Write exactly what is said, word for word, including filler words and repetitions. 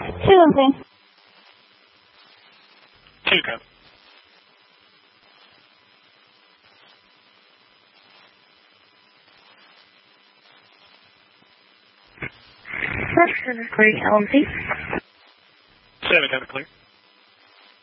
Two open. Two go. Clear, L M C. Seven, got it clear.